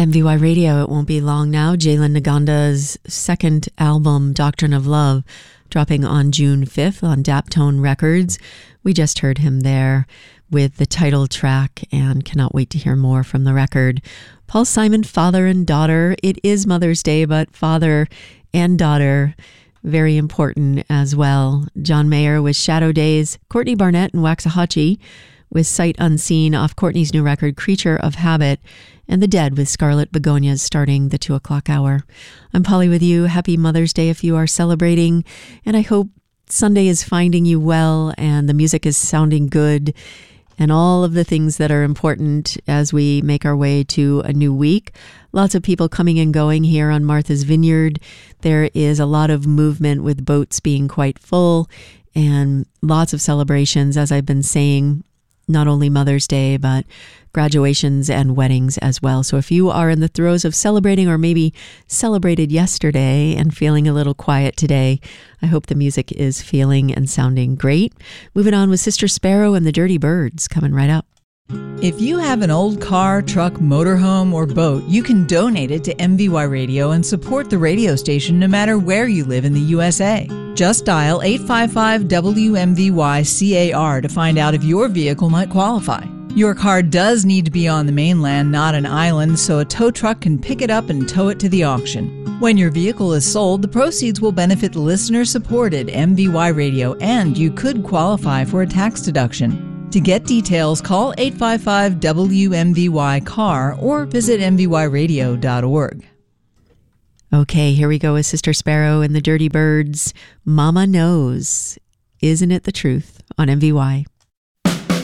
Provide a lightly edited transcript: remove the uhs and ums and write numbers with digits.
MVY Radio, it won't be long now. Jalen Naganda's second album, Doctrine of Love, dropping on June 5th on Daptone Records. We just heard him there with the title track and cannot wait to hear more from the record. Paul Simon, Father and Daughter. It is Mother's Day, but father and daughter, very important as well. John Mayer with Shadow Days. Courtney Barnett and Waxahachie with Sight Unseen off Courtney's new record, Creature of Habit. And The Dead with Scarlet Begonias starting the 2 o'clock hour. I'm Polly with you. Happy Mother's Day if you are celebrating. And I hope Sunday is finding you well and the music is sounding good and all of the things that are important as we make our way to a new week. Lots of people coming and going here on Martha's Vineyard. There is a lot of movement with boats being quite full and lots of celebrations, as I've been saying, not only Mother's Day, but graduations and weddings as well. So if you are in the throes of celebrating or maybe celebrated yesterday and feeling a little quiet today, I hope the music is feeling and sounding great. Moving on with Sister Sparrow and the Dirty Birds coming right up. If you have an old car, truck, motorhome, or boat, you can donate it to MVY Radio and support the radio station no matter where you live in the USA. Just dial 855-WMVY-CAR to find out if your vehicle might qualify. Your car does need to be on the mainland, not an island, so a tow truck can pick it up and tow it to the auction. When your vehicle is sold, the proceeds will benefit listener-supported MVY Radio, and you could qualify for a tax deduction. To get details, call 855-WMVY-CAR or visit mvyradio.org. Okay, here we go with Sister Sparrow and the Dirty Birds. Mama Knows. Isn't it the truth on MVY?